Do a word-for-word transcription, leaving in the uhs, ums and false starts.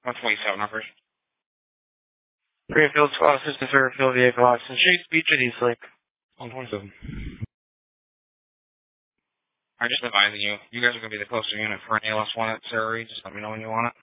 one twenty-seven numbers. Greenfield Squad Assistant Fairfield Vehicle Accident. Shades Beach at East Lake. one twenty-seven. I'm just advising you. You guys are going to be the closer unit for an A L S one at Sarah Reed. Just let me know when you want it.